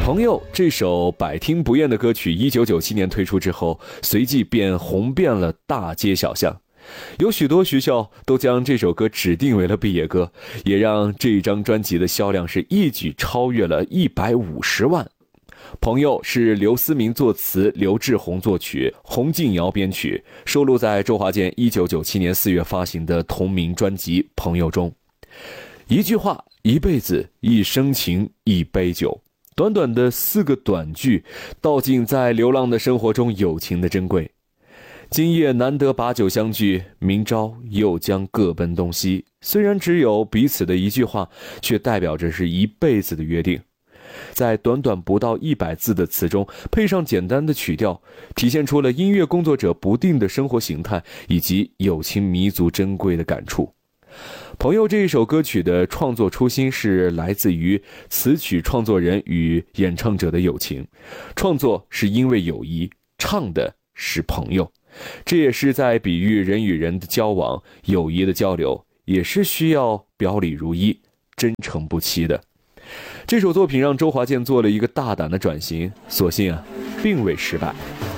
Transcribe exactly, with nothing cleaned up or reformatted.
朋友这首百听不厌的歌曲一九九七年推出之后，随即便红遍了大街小巷，有许多学校都将这首歌指定为了毕业歌，也让这张专辑的销量是一举超越了一百五十万。朋友是刘思明作词，刘志宏作曲，洪敬尧编曲，收录在周华健一九九七年四月发行的同名专辑《朋友》中。一句话，一辈子，一生情，一杯酒，短短的四个短句，道尽在流浪的生活中友情的珍贵。今夜难得把酒相聚，明朝又将各奔东西。虽然只有彼此的一句话，却代表着是一辈子的约定。在短短不到一百字的词中，配上简单的曲调，体现出了音乐工作者不定的生活形态以及友情弥足珍贵的感触。朋友这一首歌曲的创作初心是来自于词曲创作人与演唱者的友情，创作是因为友谊，唱的是朋友，这也是在比喻人与人的交往，友谊的交流也是需要表里如一，真诚不欺的。这首作品让周华健做了一个大胆的转型，所幸啊，并未失败。